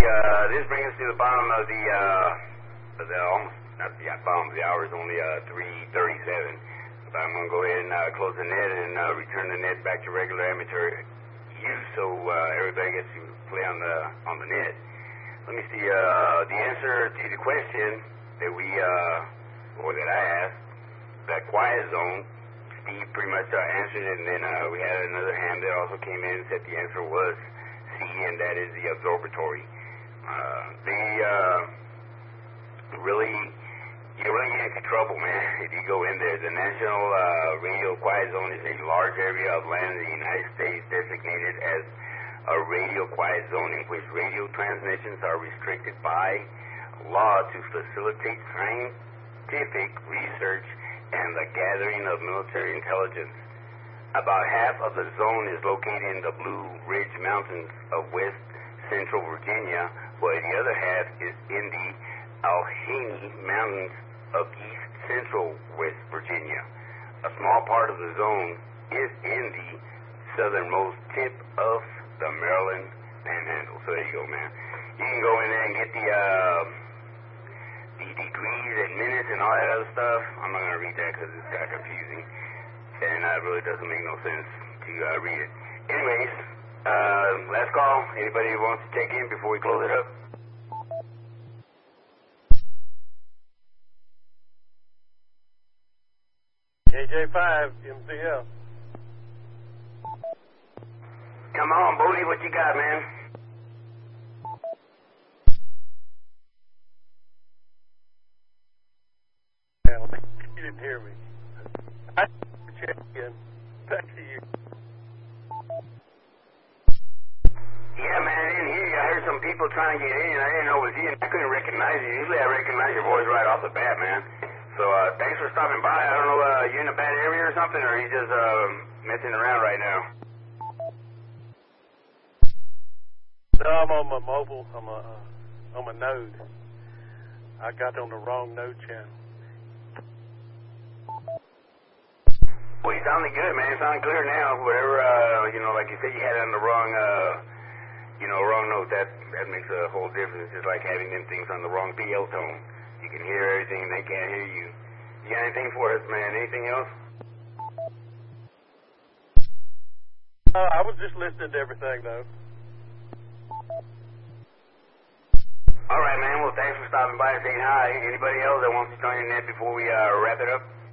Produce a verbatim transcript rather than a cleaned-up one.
uh, this brings us to the bottom of the, uh, of the almost, not the bottom of the hour, is only, uh, three thirty-seven. But I'm gonna go ahead and, uh, close the net and, uh, return the net back to regular amateur use so, uh, everybody gets to play on the, on the net. Let me see, uh, the answer to the question that we, uh, or that I asked, that quiet zone, Steve pretty much, uh, answered it, and then, uh, we had another hand that also came in and said the answer was C, and that is the absorbatory. Uh, they, uh, really, you really get into trouble, man, if you go in there. The National uh, Radio Quiet Zone is a large area of land in the United States designated as a radio quiet zone in which radio transmissions are restricted by law to facilitate scientific research and the gathering of military intelligence. About half of the zone is located in the Blue Ridge Mountains of West Central Virginia, while the other half is in the Allegheny Mountains of East Central West Virginia. A small part of the zone is in the southernmost tip of the Maryland Panhandle. So there you go, man. You can go in there and get the uh, the degrees and minutes and all that other stuff. I'm not going to read that because it's kind of confusing, and uh, it really doesn't make no sense to uh, read it. Anyways, uh, last call. Anybody who wants to take in before we close it up? K J five, M C L. Come on, Bodie, what you got, man? Well, you didn't hear me. I check in. Back to you. Yeah, man, I didn't hear you. I heard some people trying to get in. I didn't know it was you. I couldn't recognize you. Usually I recognize your voice right off the bat, man. So, uh, thanks for stopping by. I don't know, uh, you in a bad area or something, or are you just, uh, messing around right now? No, I'm on my mobile. I'm a, uh, on my node. I got on the wrong node channel. Well, you sounding good, man. You sound clear now. Whatever, uh, you know, like you said, you had it on the wrong, uh, you know, wrong note. That, that makes a whole difference. It's just like having them things on the wrong P L tone. You can hear everything, and they can't hear you. You got anything for us, man? Anything else? Uh, I was just listening to everything, though. All right, man. Well, thanks for stopping by and saying hi. Anybody else that wants to join your net before we uh, wrap it up?